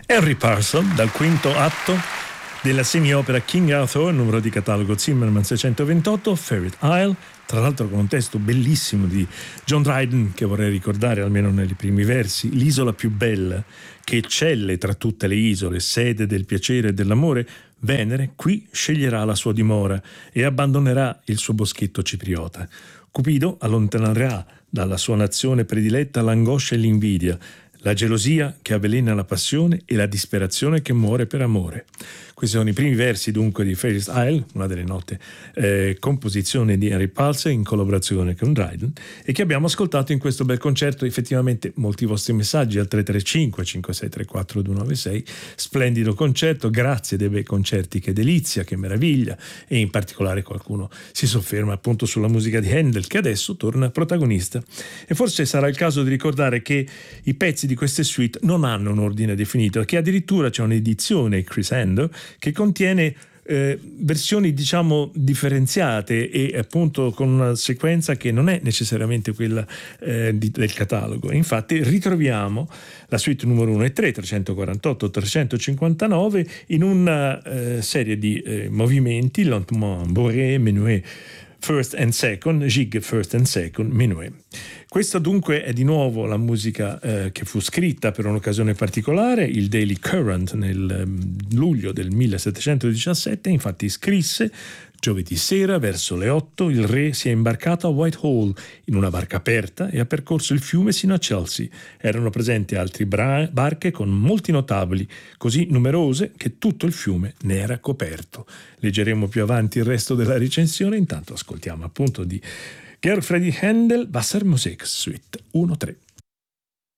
Henry Purcell, dal quinto atto della semi-opera King Arthur, numero di catalogo Zimmermann 628, Ferret Isle, tra l'altro con un testo bellissimo di John Dryden, che vorrei ricordare almeno nei primi versi: l'isola più bella, che eccelle tra tutte le isole, sede del piacere e dell'amore, Venere qui sceglierà la sua dimora e abbandonerà il suo boschetto cipriota. Cupido allontanerà dalla sua nazione prediletta l'angoscia e l'invidia, la gelosia che avvelena la passione e la disperazione che muore per amore. Questi sono i primi versi dunque di Ferris Isle, una delle note composizioni di Henry Purcell in collaborazione con Dryden, e che abbiamo ascoltato in questo bel concerto. Effettivamente molti vostri messaggi al 335 5634 296, splendido concerto, grazie dei bei concerti, che delizia, che meraviglia, e in particolare qualcuno si sofferma appunto sulla musica di Handel, che adesso torna protagonista. E forse sarà il caso di ricordare che i pezzi di queste suite non hanno un ordine definito, che addirittura c'è un'edizione Crescendo che contiene versioni diciamo differenziate e appunto con una sequenza che non è necessariamente quella del catalogo. Infatti ritroviamo la suite numero 1 e 3, 348, 359 in una serie di movimenti: lentement, bourrée, menuet, first and second, gigue first and second, menuet. Questa dunque è di nuovo la musica che fu scritta per un'occasione particolare, il Daily Current, nel luglio del 1717. Infatti scrisse: giovedì sera verso le 8 il re si è imbarcato a Whitehall in una barca aperta e ha percorso il fiume sino a Chelsea. Erano presenti altre barche con molti notabili, così numerose che tutto il fiume ne era coperto. Leggeremo più avanti il resto della recensione, intanto ascoltiamo appunto di Georg Friedrich Händel, Wassermusik, suite 1-3.